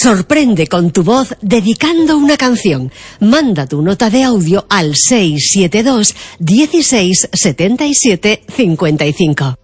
Sorprende con tu voz dedicando una canción. Manda tu nota de audio al 672 16 77 55.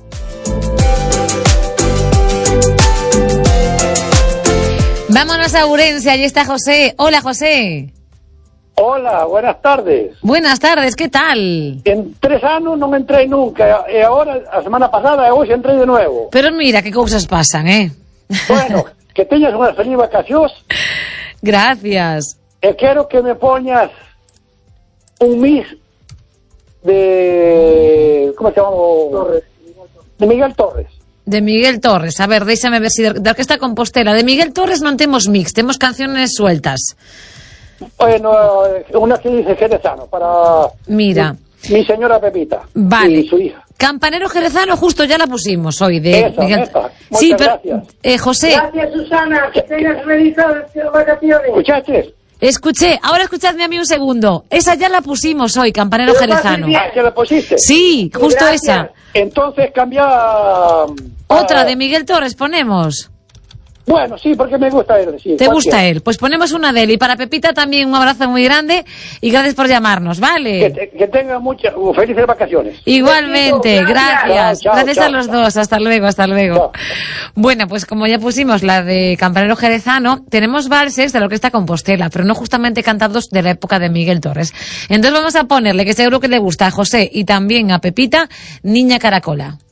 Vámonos a Ourense, allí está José. Hola, José. Hola, buenas tardes. Buenas tardes, ¿qué tal? En 3 anos non entrei nunca, e agora, a semana pasada e hoxe entrei de nuevo. Pero mira que cousas pasan, Bueno, que teñas unhas feliz vacacións. Gracias. E quero que me poñas un mix de... como se chama? Torres. De Miguel Torres. De Miguel Torres, a ver, déxame ver se da Orquesta Compostela. De Miguel Torres non temos mix, temos canciones sueltas. Bueno, una que dice jerezano para... Mira. Mi señora Pepita. Vale. Y su hija. Campanero jerezano justo ya la pusimos hoy. De Esa, Miguel... esa. Sí, Muchas pero gracias. José. Gracias, Susana, que tengas felices vacaciones. ¿Escuchaste? Escuché, ahora escuchadme a mí un segundo. Esa ya la pusimos hoy, Campanero Pero jerezano. bien. ¿Que la pusiste? Sí, justo Gracias. esa. Entonces cambia... Otra de Miguel Torres ponemos. Bueno, sí, porque me gusta él. Sí, ¿Te gusta él? Pues ponemos una de él. Y para Pepita también un abrazo muy grande y gracias por llamarnos, ¿vale? Que tenga muchas felices vacaciones. Igualmente, Besito, gracias. chao, Gracias chao, a los chao. dos. Hasta luego, hasta luego. Chao. Bueno, pues como ya pusimos la de Campanero jerezano, tenemos valses de la Orquesta Compostela, pero no justamente cantados de la época de Miguel Torres. Entonces vamos a ponerle, que seguro que le gusta a José y también a Pepita, Niña Caracola.